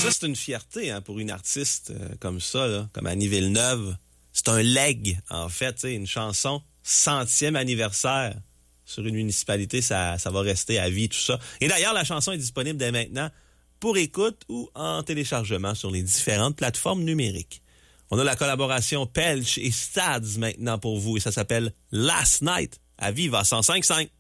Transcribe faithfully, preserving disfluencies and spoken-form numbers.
ça, c'est une fierté hein, pour une artiste euh, comme ça, là, comme Annie Villeneuve. C'est un leg, en fait, une chanson centième anniversaire sur une municipalité, ça, ça va rester à vie, tout ça. Et d'ailleurs, la chanson est disponible dès maintenant pour écoute ou en téléchargement sur les différentes plateformes numériques. On a la collaboration Pelch et Stads maintenant pour vous et ça s'appelle Last Night à Viva cent cinq virgule cinq.